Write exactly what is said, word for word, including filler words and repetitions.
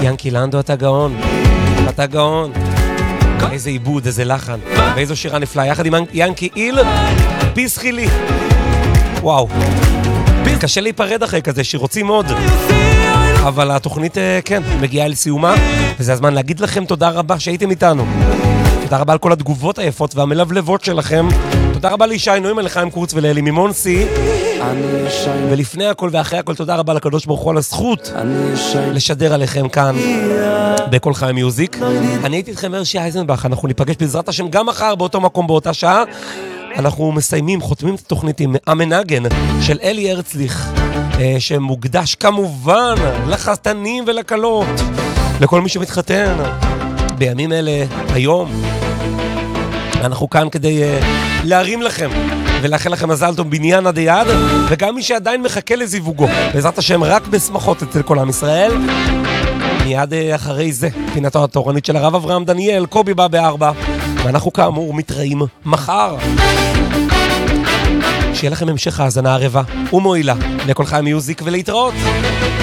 ינקי לנדו, אתה גאון. אתה גאון. איזה עיבוד, איזה לחן. ואיזו שירה נפלאה. יחד עם ינקי איל, ביסחילי. וואו. קשה להיפרד אחרי כזה, שרוצים עוד. אבל התוכנית, כן, מגיעה לסיומה, וזה הזמן להגיד לכם תודה רבה שהייתם איתנו. תודה רבה על כל התגובות היפות והמלבלבות שלכם. תודה רבה לישי נוימן, לחיים קורץ ולאלי מימונסי. ולפני הכל ואחרי הכל, תודה רבה לקדוש ברוך הוא על הזכות לשדר עליכם כאן בכל חיים מיוזיק. אני הייתי איתכם הרשי אייזנבך, אנחנו ניפגש בעזרת השם גם מחר באותו מקום באותה שעה. אנחנו מסיימים, חותמים את התוכנית עם המנגן של אלי הרצליך, שמוקדש כמובן לחתנים ולקלות, לכל מי שמתחתן בימים אלה היום. אנחנו כאן כדי uh, להרים לכם ולאחל לכם מזל טוב בניין עד היד, וגם מי שעדיין מחכה לזיווגו, בעזרת השם רק בשמחות אצל כל עם ישראל. מיד uh, אחרי זה פינתו התורנית של הרב אברהם דניאל, קובי בא בארבע, ואנחנו כאמור מתראים מחר. שיהיה לכם המשך האזנה ערבה ומועילה לכל חיים מיוזיק, ולהתראות.